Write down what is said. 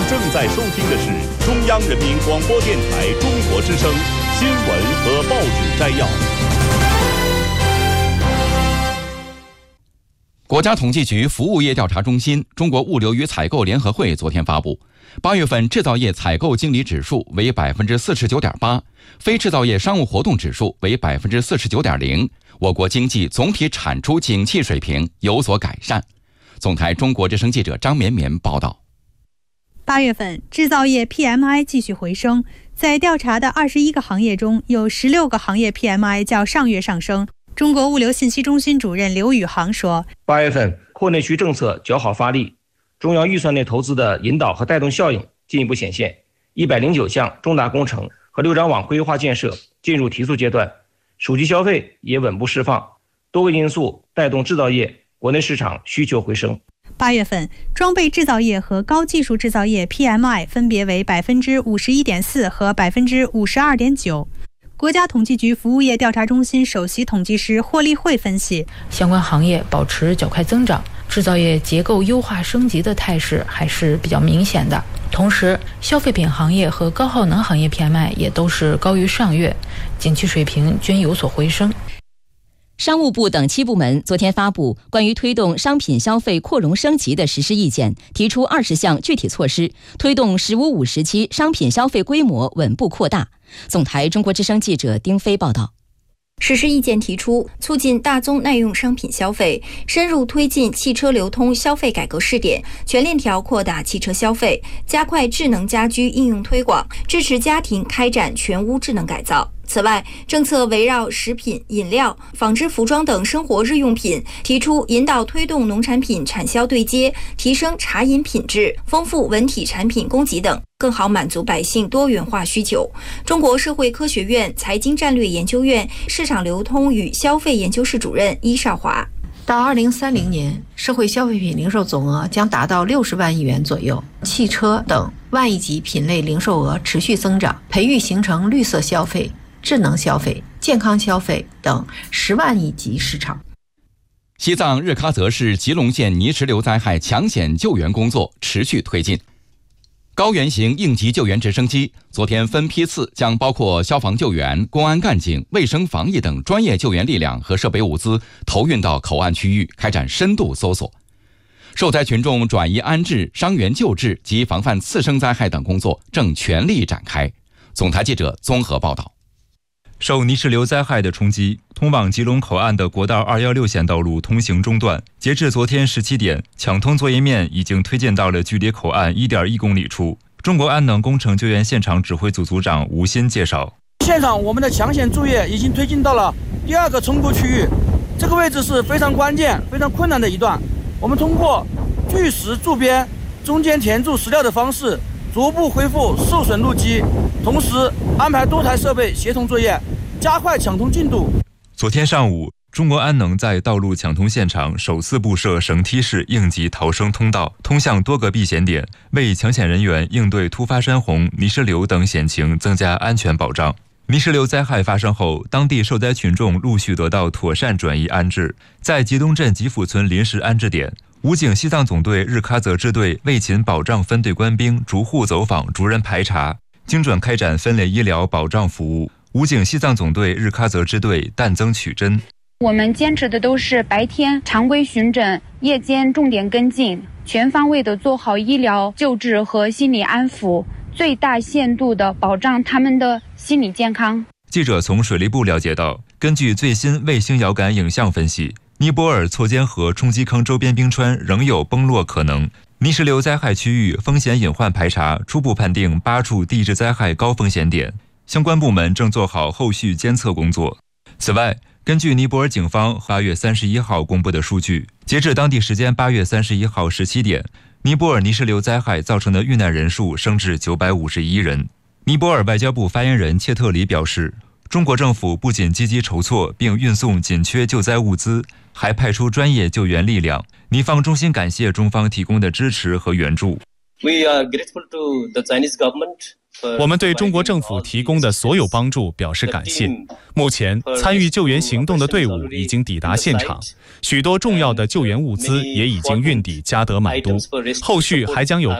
正在收听的是中央人民广播电台中国之声新闻和报纸摘要。 国家统计局服务业调查中心、中国物流与采购联合会昨天发布，8月份制造业采购经理指数为 49.8%， 非制造业商务活动指数为 49.0%， 我国经济总体产出景气水平有所改善。总台中国之声记者张绵绵报道。 8月份制造业 PMI 继续回升，在调查的21个行业中，有16个行业 PMI 较上月上升。中国物流信息中心主任刘宇航说 ，8月份扩内需政策较好发力，中央预算内投资的引导和带动效应进一步显现，109项重大工程和6张网规划建设进入提速阶段，属级消费也稳步释放，多个因素带动制造业国内市场需求回升。 8月份装备制造业和高技术制造业 PMI 分别为 51.4% 和 52.9%。国家统计局服务业调查中心首席统计师霍立慧分析， 相关行业保持较快增长，制造业结构优化升级的态势还是比较明显的。同时，消费品行业和高耗能行业 PMI 也都是高于上月，景气水平均有所回升。 商务部等7部门昨天发布关于推动商品消费扩容升级的实施意见，提出20项具体措施，推动“15+5”时期商品消费规模稳步扩大。总台中国之声记者丁飞报道。 实施意见提出，促进大宗耐用商品消费，深入推进汽车流通消费改革试点，全链条扩大汽车消费，加快智能家居应用推广，支持家庭开展全屋智能改造。此外，政策围绕食品、饮料、纺织服装等生活日用品，提出引导推动农产品产销对接，提升茶饮品质，丰富文体产品供给等，更好满足百姓多元化需求。中国社会科学院财经战略研究院市场流通与消费研究室主任伊少华， 到2030年，社会消费品零售总额将达到60万亿元左右，汽车等万亿级品类零售额持续增长，培育形成绿色消费、智能消费、健康消费等10万亿级市场。 西藏日喀则市吉隆县泥石流灾害抢险救援工作持续推进。高原型应急救援直升机昨天分批次将包括消防救援、公安干警、卫生防疫等专业救援力量和设备物资投运到口岸区域，开展深度搜索。受灾群众转移安置、伤员救治及防范次生灾害等工作正全力展开。总台记者综合报道。 受泥石流灾害的冲击，通往吉隆口岸的国道216线道路通行中断。截至昨天17点，抢通作业面已经推进到了距离口岸1.1公里处。中国安能工程救援现场指挥组组长吴鑫介绍， 现场我们的抢险作业已经推进到了第2个冲沟区域，这个位置是非常关键、非常困难的一段。我们通过锯石筑边、中间填筑石料的方式，逐步恢复受损路基，同时安排多台设备协同作业，加快抢通进度。 昨天上午，中国安能在道路抢通现场首次布设绳梯式应急逃生通道，通向多个避险点，为抢险人员应对突发山洪、泥石流等险情增加安全保障。泥石流灾害发生后，当地受灾群众陆续得到妥善转移安置。在吉东镇吉府村临时安置点，武警西藏总队日喀则支队卫勤保障分队官兵逐户走访、逐人排查，精准开展分类医疗保障服务。武警西藏总队日喀则支队弹增取真。 我们坚持的都是白天常规巡诊，夜间重点跟进，全方位的做好医疗救治和心理安抚，最大限度的保障他们的心理健康。 记者从水利部了解到，根据最新卫星遥感影像分析，尼泊尔错肩河冲击坑周边冰川仍有崩落可能。泥石流灾害区域风险隐患排查初步判定8处地质灾害高风险点，相关部门正做好后续监测工作。此外，根据尼泊尔警方8月31号公布的数据，截至当地时间8月31号17点，尼泊尔泥石流灾害造成的遇难人数升至951人。尼泊尔外交部发言人切特里表示，中国政府不仅积极筹措并运送紧缺救灾物资，还派出专业救援力量。尼方衷心感谢中方提供的支持和援助。 We are grateful to the Chinese government 我们对中国政府提供的所有帮助表示感谢。目前，参与救援行动的队伍已经抵达现场，许多重要的救援物资也已经运抵加德满都，后续还将有